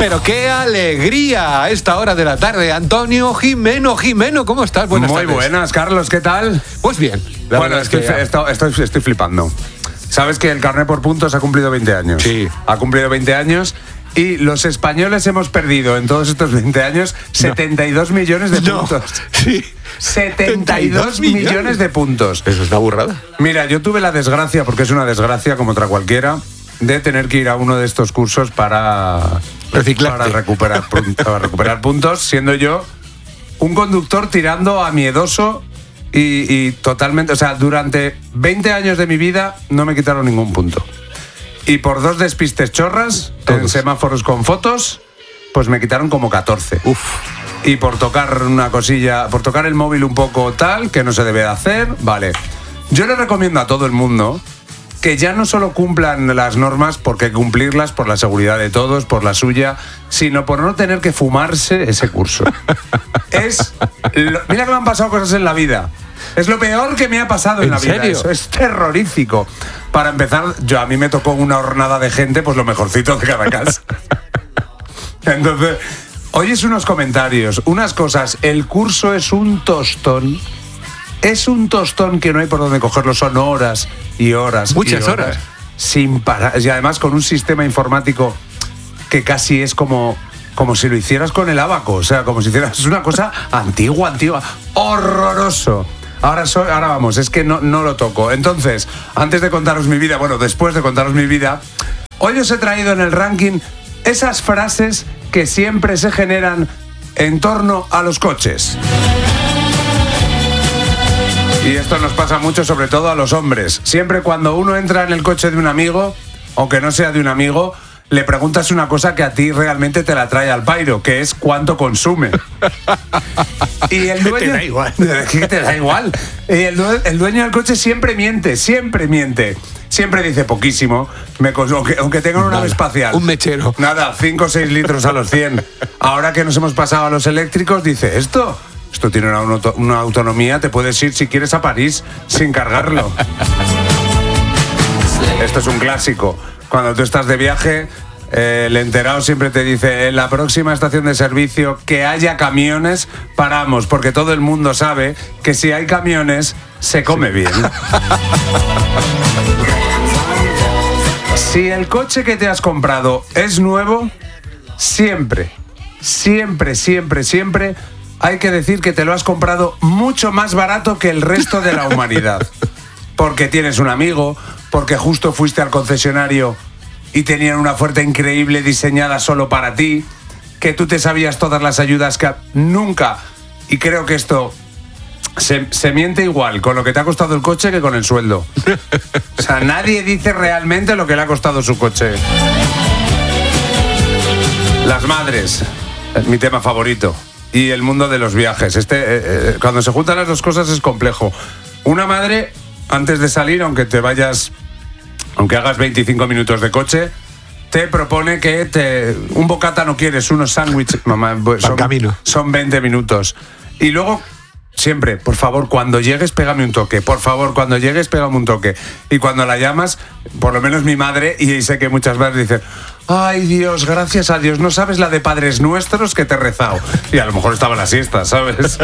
Pero qué alegría a esta hora de la tarde. Antonio Jimeno, ¿cómo estás? Buenas tardes. Muy buenas, Carlos, ¿qué tal? Pues bien. Bueno, estoy flipando. Sabes que el carné por puntos ha cumplido 20 años. Sí. Ha cumplido 20 años y los españoles hemos perdido en todos estos 20 años 72 millones de puntos. Sí. 72 millones de puntos. Eso es una burrada. Mira, yo tuve la desgracia, porque es una desgracia como otra cualquiera, de tener que ir a uno de estos cursos para recuperar puntos, siendo yo un conductor tirando a miedoso y totalmente, o sea, durante 20 años de mi vida no me quitaron ningún punto. Y por 2 despistes chorras, en semáforos con fotos, pues me quitaron como 14. Uf. Y por tocar una cosilla, por tocar el móvil un poco tal, que no se debe de hacer, vale. Yo le recomiendo a todo el mundo que ya no solo cumplan las normas porque hay que cumplirlas por la seguridad de todos, por la suya, sino por no tener que fumarse ese curso. Mira que me han pasado cosas en la vida. Es lo peor que me ha pasado en la vida. ¿En serio? Eso es terrorífico. Para empezar, a mí me tocó una hornada de gente, pues lo mejorcito de cada casa. Entonces, oyes unos comentarios, unas cosas. El curso es un tostón. Es un tostón que no hay por dónde cogerlo. Son horas y horas. Muchas horas. Sin parar. Y además con un sistema informático que casi es como si lo hicieras con el abaco. O sea, como si hicieras... Es una cosa antigua. Horroroso. Ahora vamos, es que no lo toco. Entonces, antes de contaros mi vida, después de contaros mi vida, hoy os he traído en el ranking esas frases que siempre se generan en torno a los coches. Y esto nos pasa mucho, sobre todo a los hombres. Siempre cuando uno entra en el coche de un amigo, aunque no sea de un amigo, le preguntas una cosa que a ti realmente te la trae al pairo, que es cuánto consume. Y el dueño... Te da igual. Te da igual. Y el dueño del coche siempre miente. Siempre dice poquísimo, aunque tengan una nave espacial. Un mechero. Nada, 5 o 6 litros a los 100. Ahora que nos hemos pasado a los eléctricos, dice, esto tiene una autonomía, te puedes ir si quieres a París sin cargarlo. Esto es un clásico. Cuando tú estás de viaje, el enterado siempre te dice, en la próxima estación de servicio que haya camiones, paramos, porque todo el mundo sabe que si hay camiones, se come bien. Si el coche que te has comprado es nuevo, siempre hay que decir que te lo has comprado mucho más barato que el resto de la humanidad. Porque tienes un amigo, porque justo fuiste al concesionario y tenían una oferta increíble diseñada solo para ti, que tú te sabías todas las ayudas que nunca, y creo que esto se miente igual con lo que te ha costado el coche que con el sueldo. O sea, nadie dice realmente lo que le ha costado su coche. Las madres, mi tema favorito, y el mundo de los viajes. Cuando se juntan las dos cosas es complejo. Una madre, antes de salir, aunque hagas 25 minutos de coche, te propone que un bocata no quieres, unos sándwiches, mamá, son 20 minutos. Y luego, siempre, por favor, cuando llegues, pégame un toque. Por favor, cuando llegues, pégame un toque. Y cuando la llamas, por lo menos mi madre, y sé que muchas veces dicen, ay Dios, gracias a Dios, no sabes la de Padres Nuestros que te he rezado. Y a lo mejor estaba la siesta, ¿sabes?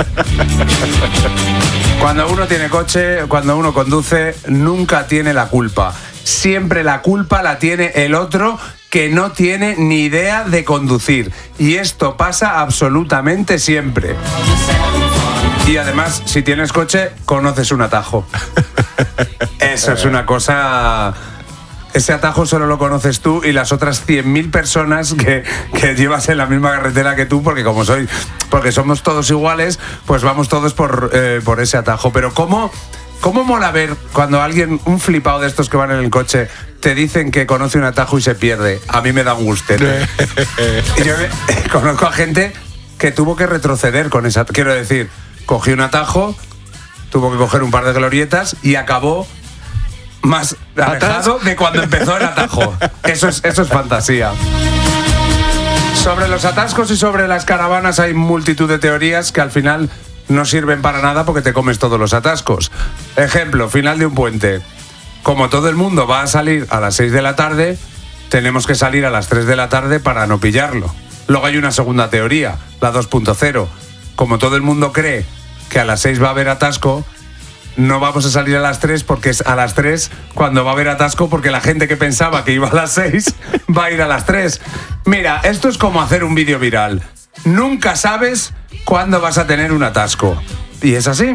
Cuando uno tiene coche, cuando uno conduce, nunca tiene la culpa. Siempre la culpa la tiene el otro que no tiene ni idea de conducir. Y esto pasa absolutamente siempre. Y además, si tienes coche, conoces un atajo. Eso es una cosa... Ese atajo solo lo conoces tú y las otras 100.000 personas que llevas en la misma carretera que tú, porque porque somos todos iguales, pues vamos todos por ese atajo. Pero ¿cómo mola ver cuando alguien, un flipado de estos que van en el coche, te dicen que conoce un atajo y se pierde? A mí me da un gustete. Y yo conozco a gente que tuvo que retroceder con esa... Quiero decir, cogió un atajo, tuvo que coger un par de glorietas y acabó más alejado de cuando empezó el atajo. Eso es fantasía. Sobre los atascos y sobre las caravanas hay multitud de teorías que al final no sirven para nada porque te comes todos los atascos. Ejemplo, final de un puente. Como todo el mundo va a salir a las 6 de la tarde, tenemos que salir a las 3 de la tarde para no pillarlo. Luego hay una segunda teoría, la 2.0. Como todo el mundo cree que a las 6 va a haber atasco, no vamos a salir a las 3 porque es a las 3 cuando va a haber atasco, porque la gente que pensaba que iba a las 6 va a ir a las 3. Mira, esto es como hacer un vídeo viral. Nunca sabes cuándo vas a tener un atasco. Y es así.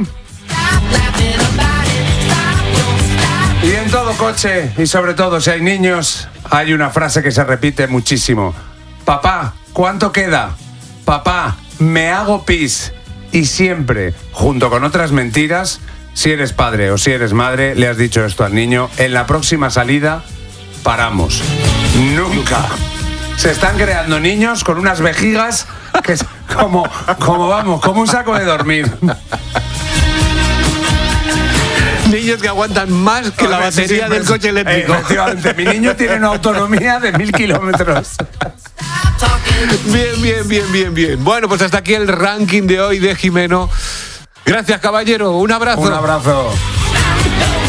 Y en todo coche, y sobre todo si hay niños, hay una frase que se repite muchísimo. Papá, ¿cuánto queda? Papá, me hago pis. Y siempre, junto con otras mentiras, si eres padre o si eres madre, le has dicho esto al niño: en la próxima salida, paramos. Nunca. Se están creando niños con unas vejigas que es como un saco de dormir. Niños que aguantan más que la batería del coche eléctrico. Efectivamente, mi niño tiene una autonomía de 1000 kilómetros. Bien. Bueno, pues hasta aquí el ranking de hoy de Jimeno. Gracias, caballero. Un abrazo. Un abrazo.